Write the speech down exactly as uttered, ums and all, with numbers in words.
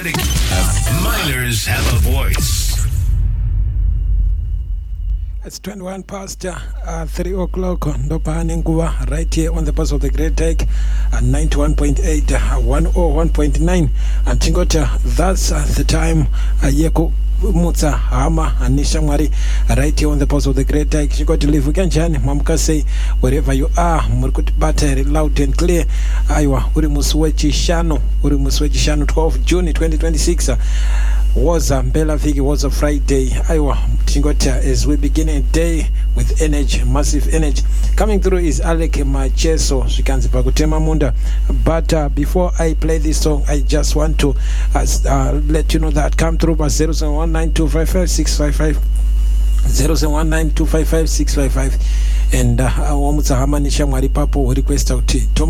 Miners have a voice. It's twenty-one past uh, three o'clock. Ndopani nguva right here on the bus of the Great Take, uh, ninety-one point eight, uh, one oh one point nine. And Chingota, that's uh, the time. Uh, Yeko Mutsa Hama Anisha Mari right here on the bus of the Great Take. She got to live again, Jan. Mamka say wherever you are, Murkut battery loud and clear. Aywa Uri Muswechi Shano, Uri Muswechi Shano, twelfth June twenty twenty-six. Uh, was a Mbela Vigi was a Friday. Aywa Chingota, as we begin a day with energy, massive energy. Coming through is Alec Macheso, Shikanzipa Kutema Munda. But uh, before I play this song, I just want to uh, uh, let you know that come through by zero seven one nine two five five six five five, zero seven one nine two five five six five five, and uh, Wamutsa Hamanisha Mwari Papo request out to